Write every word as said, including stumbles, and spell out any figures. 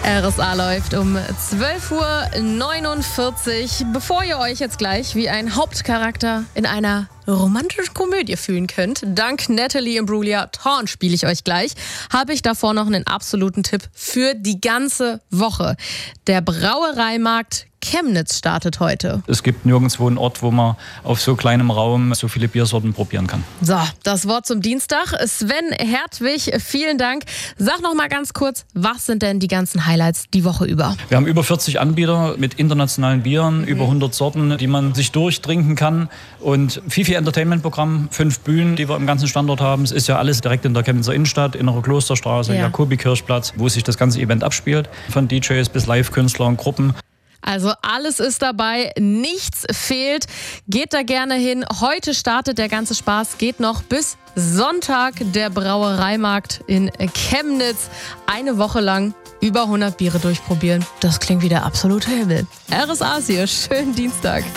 R S A läuft um zwölf Uhr neunundvierzig. Bevor ihr euch jetzt gleich wie ein Hauptcharakter in einer romantischen Komödie fühlen könnt, dank Natalie Imbruglia, Torn spiele ich euch gleich, habe ich davor noch einen absoluten Tipp für die ganze Woche. Der Brauereimarkt Chemnitz startet heute. Es gibt nirgendwo einen Ort, wo man auf so kleinem Raum so viele Biersorten probieren kann. So, das Wort zum Dienstag. Sven Hertwig, vielen Dank. Sag noch mal ganz kurz, was sind denn die ganzen Highlights die Woche über? Wir haben über vierzig Anbieter mit internationalen Bieren, mhm. über hundert Sorten, die man sich durchtrinken kann. Und viel, viel Entertainment-Programm, fünf Bühnen, die wir im ganzen Standort haben. Es ist ja alles direkt in der Chemnitzer Innenstadt, Innere Klosterstraße, ja. Jakobi-Kirchplatz, wo sich das ganze Event abspielt. Von D Js bis Live-Künstler und Gruppen. Also alles ist dabei, nichts fehlt. Geht da gerne hin. Heute startet der ganze Spaß, geht noch bis Sonntag der Brauereimarkt in Chemnitz. Eine Woche lang über hundert Biere durchprobieren. Das klingt wie der absolute Himmel. R S A ist hier. Schönen Dienstag.